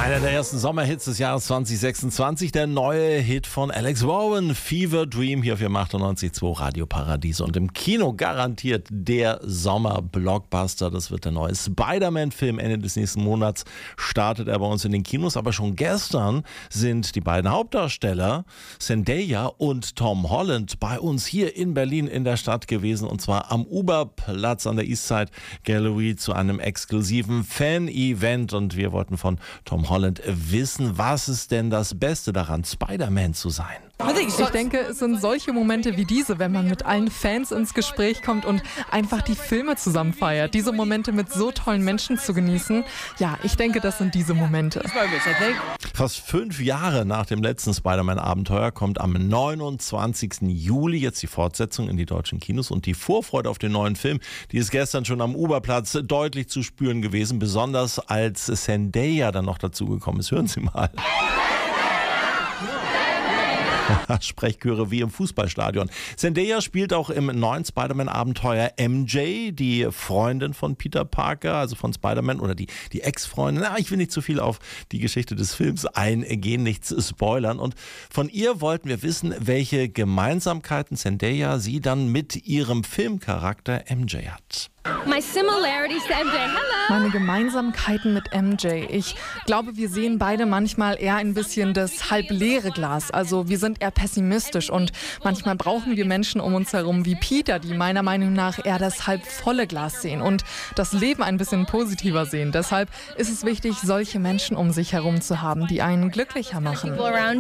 Einer der ersten Sommerhits des Jahres 2026, der neue Hit von Alex Warren, Fever Dream, hier auf ihrem 98.2 Radio Paradies. Und im Kino garantiert der Sommer-Blockbuster. Das wird der neue Spider-Man-Film. Ende des nächsten Monats startet er bei uns in den Kinos. Aber schon gestern sind die beiden Hauptdarsteller, Zendaya und Tom Holland, bei uns hier in Berlin in der Stadt gewesen. Und zwar am Uberplatz an der Eastside Gallery zu einem exklusiven Fan-Event. Und wir wollten von Tom Holland wissen, was ist denn das Beste daran, Spider-Man zu sein? Ich denke, es sind solche Momente wie diese, wenn man mit allen Fans ins Gespräch kommt und einfach die Filme zusammen feiert. Diese Momente mit so tollen Menschen zu genießen, ja, ich denke, das sind diese Momente. Fast 5 Jahre nach dem letzten Spider-Man-Abenteuer kommt am 29. Juli jetzt die Fortsetzung in die deutschen Kinos und die Vorfreude auf den neuen Film, die ist gestern schon am Uberplatz deutlich zu spüren gewesen, besonders als Zendaya dann noch dazugekommen ist. Hören Sie mal. Sprechchöre wie im Fußballstadion. Zendaya spielt auch im neuen Spider-Man-Abenteuer MJ, die Freundin von Peter Parker, also von Spider-Man, oder die Ex-Freundin. Ich will nicht zu viel auf die Geschichte des Films eingehen, nichts spoilern. Und von ihr wollten wir wissen, welche Gemeinsamkeiten Zendaya sie dann mit ihrem Filmcharakter MJ hat. Meine Gemeinsamkeiten mit MJ. Ich glaube, wir sehen beide manchmal eher ein bisschen das halb leere Glas. Also wir sind eher pessimistisch und manchmal brauchen wir Menschen um uns herum wie Peter, die meiner Meinung nach eher das halb volle Glas sehen und das Leben ein bisschen positiver sehen. Deshalb ist es wichtig, solche Menschen um sich herum zu haben, die einen glücklicher machen.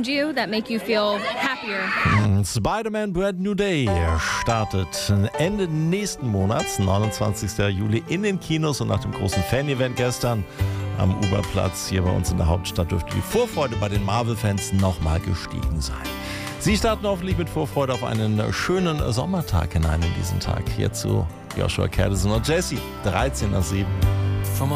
Spider-Man Brand New Day startet Ende nächsten Monats, 29. Juli, in den Kinos, und nach dem großen Fan-Event gestern am Uberplatz hier bei uns in der Hauptstadt dürfte die Vorfreude bei den Marvel-Fans nochmal gestiegen sein. Sie starten hoffentlich mit Vorfreude auf einen schönen Sommertag hinein in diesen Tag. Hierzu Joshua Kerdes und Jesse, 13 nach 7.